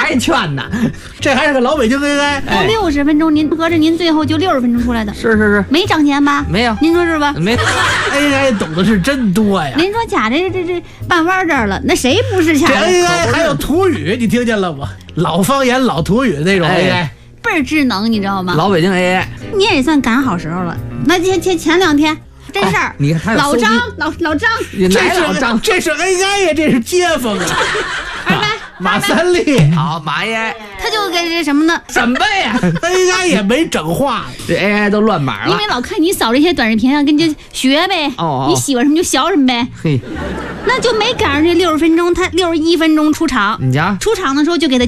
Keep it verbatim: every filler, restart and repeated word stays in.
还劝呢。 这还是个老北京 A I。 都六十分钟，您合着您最后就六十分钟出来的， 是是是， 没涨钱吧？ 没有， 您说是吧？ 没 A I 懂的是真多呀。 您说卡这这这半弯这儿了，那谁不是卡这 A I 还有土语，你听见了吗？老方言、老土语那种 A I。 倍儿智能，你知道吗？ 老北京 A I， 你也算赶好时候了。那前前前两天真事儿， 你看他有老张老老张， 这哪老张？ 这是 A I 呀，这是街坊啊。 二白马三立， 好马 A I， 他就跟这什么呢？ 什么呀 ？A I 也没整话， 这 A I 都乱码了。 因为老看你扫这些短视频啊，跟就学呗。 哦哦， 你喜欢什么就学什么呗。 嘿， 那就没赶上这六十分钟，他六十一分钟出场。 你瞧， 出场的时候就给他